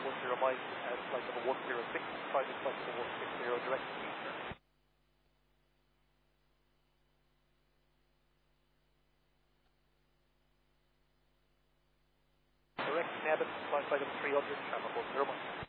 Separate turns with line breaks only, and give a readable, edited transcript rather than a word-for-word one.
10 miles, flight number 106, private flight number 160, direct to Eastern. Direct Nabbit, flight number 300, traffic 10 miles.